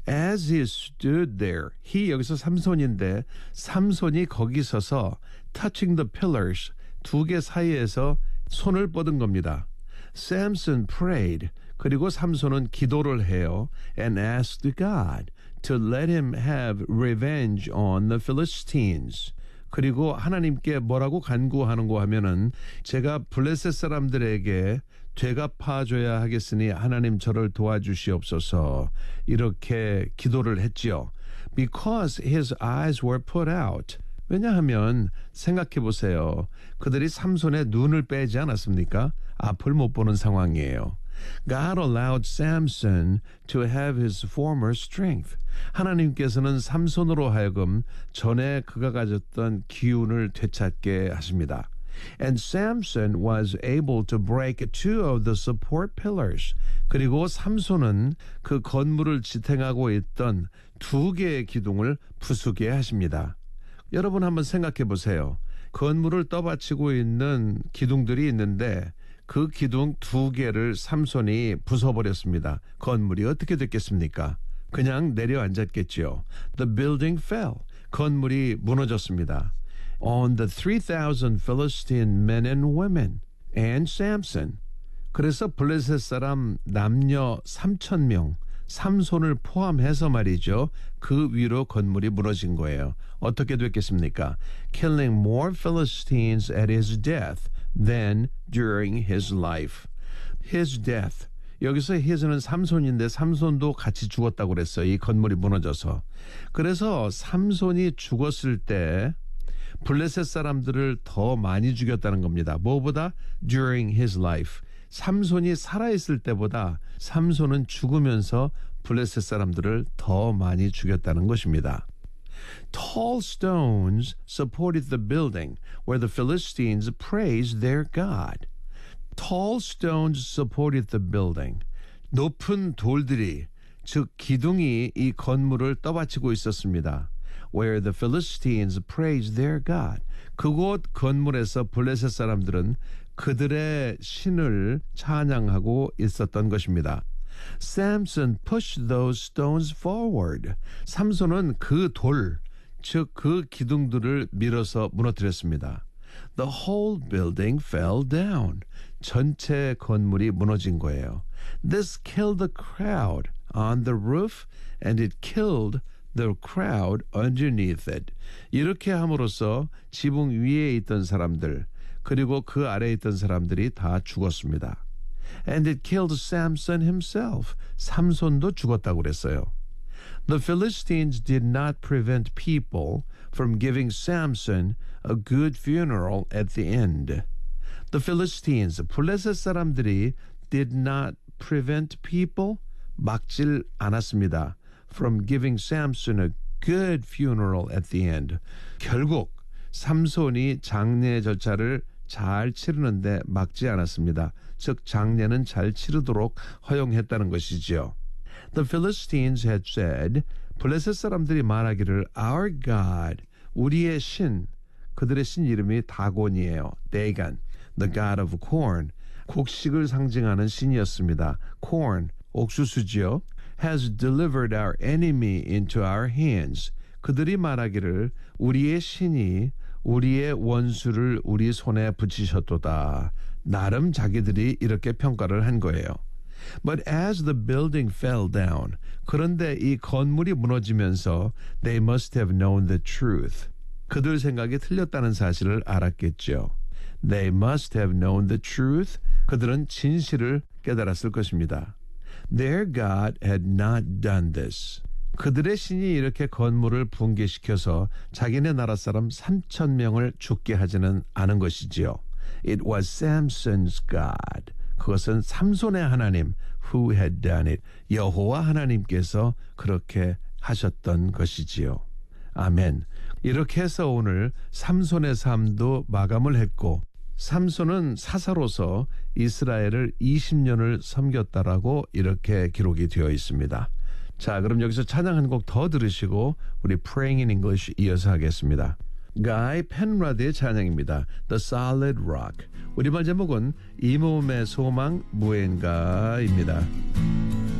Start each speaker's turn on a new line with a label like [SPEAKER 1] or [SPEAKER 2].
[SPEAKER 1] As he stood there, he 여기서 삼손인데 삼손이 거기 서서 touching the pillars, 두 개 사이에서 손을 뻗은 겁니다. Samson prayed. 그리고 삼손은 기도를 해요. And asked God to let him have revenge on the Philistines. 그리고 하나님께 뭐라고 간구하는고 하면은 제가 블레셋 사람들에게 되갚아줘야 하겠으니 하나님 저를 도와주시옵소서 이렇게 기도를 했지요. Because his eyes were put out. 왜냐하면 생각해 보세요. 그들이 삼손의 눈을 빼지 않았습니까? 앞을 못 보는 상황이에요. God allowed Samson to have his former strength. 하나님께서는 삼손으로 하여금 전에 그가 가졌던 기운을 되찾게 하십니다. And Samson was able to break two of the support pillars. 그리고 삼손은 그 건물을 지탱하고 있던 두 개의 기둥을 부수게 하십니다. 여러분 한번 생각해 보세요. 건물을 떠받치고 있는 기둥들이 있는데 그 기둥 두 개를 삼손이 부숴버렸습니다. 건물이 어떻게 됐겠습니까? 그냥 내려앉았겠지요. The building fell. 건물이 무너졌습니다. On the 3,000 Philistine men and women and Samson. 그래서 블레셋 사람 남녀 3,000명, 삼손을 포함해서 말이죠. 그 위로 건물이 무너진 거예요. 어떻게 됐겠습니까? Killing more Philistines at his death than during his life. His death. 여기서 his는 삼손인데 삼손도 같이 죽었다고 그랬어요. 이 건물이 무너져서. 그래서 삼손이 죽었을 때 블레셋 사람들을 더 많이 죽였다는 겁니다. 뭐보다? During his life. 삼손이 살아있을 때보다 삼손은 죽으면서 블레셋 사람들을 더 많이 죽였다는 것입니다. Tall stones supported the building where the Philistines praised their God. Tall stones supported the building. 높은 돌들이, 즉 기둥이 이 건물을 떠받치고 있었습니다. Where the Philistines praised their God. 그곳 건물에서 블레셋 사람들은 그들의 신을 찬양하고 있었던 것입니다. Samson pushed those stones forward. 삼손은 그 돌, 즉 그 기둥들을 밀어서 무너뜨렸습니다. The whole building fell down. 전체 건물이 무너진 거예요. This killed the crowd on the roof and it killed the crowd underneath it. 이렇게 함으로써 지붕 위에 있던 사람들 그리고 그 아래에 있던 사람들이 다 죽었습니다. And it killed Samson himself. 삼손도 죽었다고 그랬어요. The Philistines did not prevent people from giving Samson a good funeral at the end. The Philistines, 블레셋 사람들이 did not prevent people, 막질 않았습니다. From giving Samson a good funeral at the end. 결국 삼손이 장례 절차를 잘 치르는데 막지 않았습니다. 즉 장례는 잘 치르도록 허용했다는 것이지요. The Philistines had said, 블레셋 사람들이 말하기를 Our God, 우리의 신, 그들의 신 이름이 다곤이에요. Dagon, the god of corn, 곡식을 상징하는 신이었습니다. Corn, 옥수수지요. Has delivered our enemy into our hands. 그들이 말하기를 우리의 신이 우리의 원수를 우리 손에 붙이셨도다. 나름 자기들이 이렇게 평가를 한 거예요. But as the building fell down, 그런데 이 건물이 무너지면서 they must have known the truth. 그들 생각이 틀렸다는 사실을 알았겠죠. They must have known the truth. 그들은 진실을 깨달았을 것입니다. Their God had not done this. 그들의 신이 이렇게 건물을 붕괴시켜서 자기네 나라 사람 3,000명을 죽게 하지는 않은 것이지요. It was Samson's God. 그것은 삼손의 하나님 who had done it. 여호와 하나님께서 그렇게 하셨던 것이지요. 아멘. 이렇게 해서 오늘 삼손의 삶도 마감을 했고 삼손은 사사로서 이스라엘을 20년을 섬겼다라고 이렇게 기록이 되어 있습니다. 자, 그럼 여기서 찬양 한 곡 더 들으시고 우리 Praying in English 이어서 하겠습니다. Guy Penrod의 찬양입니다. The Solid Rock. 우리말 제목은 이 몸의 소망 무엔가입니다.